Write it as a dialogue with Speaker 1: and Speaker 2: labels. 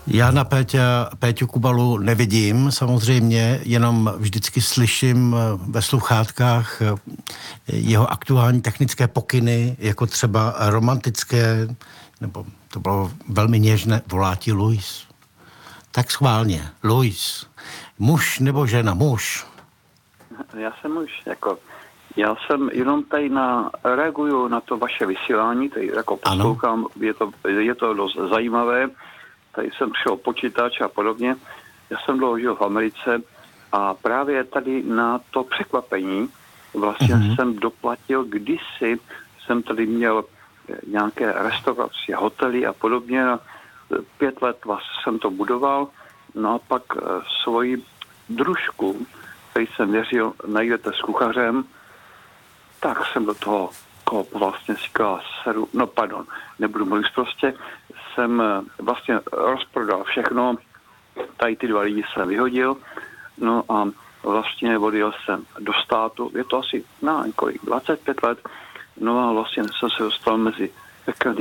Speaker 1: Já na Péťu Kubalu nevidím samozřejmě, jenom vždycky slyším ve sluchátkách jeho aktuální technické pokyny, jako třeba romantické, nebo to bylo velmi něžné, volá ti Luis. Tak schválně, Luis. Muž nebo žena? Muž.
Speaker 2: Já jsem muž, já jsem jenom tady reaguju na to vaše vysílání, tady jako poslouchám, je to dost zajímavé. Tady jsem přišel počítač a podobně. Já jsem dlouho žil v Americe a právě tady na to překvapení vlastně jsem doplatil, kdysi jsem tady měl nějaké restaurace, hotely a podobně. 5 let jsem to budoval, no a pak svoji družku, který jsem věřil, najdete s kuchařem, tak jsem do toho vlastně říkal, nebudu mluvit prostě, jsem vlastně rozprodal všechno, tady ty 2 lidi jsem vyhodil, no a vlastně odjel jsem do státu, je to asi 25 let, no a vlastně jsem se dostal mezi